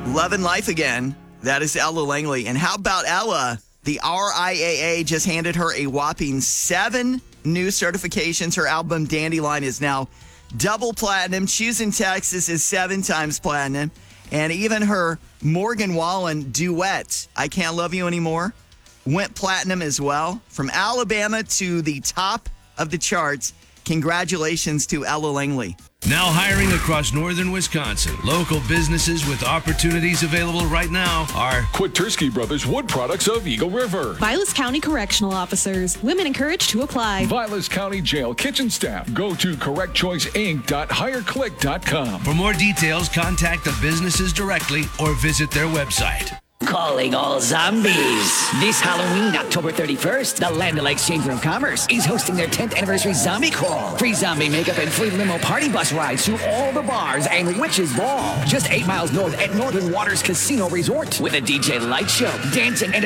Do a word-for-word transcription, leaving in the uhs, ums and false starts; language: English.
Loving life again. That is Ella Langley. And how about Ella? The R I A A just handed her a whopping seven new certifications. Her album Dandelion is now double platinum. Choosing Texas is seven times platinum. And even her Morgan Wallen duet, I Can't Love You Anymore, went platinum as well. From Alabama to the top of the charts. Congratulations to Ella Langley. Now hiring across northern Wisconsin. Local businesses with opportunities available right now are Kwitursky Brothers Wood Products of Eagle River. Vilas County Correctional Officers. Women encouraged to apply. Vilas County Jail Kitchen Staff. Go to correct choice inc dot hire click dot com. For more details, contact the businesses directly or visit their website. Calling all zombies. This Halloween, October thirty-first, the Land O'Lakes Chamber of Commerce is hosting their tenth anniversary zombie crawl. Free zombie makeup and free limo party bus rides to all the bars and Witches Ball. Just eight miles north at Northern Waters Casino Resort with a D J light show, dancing, and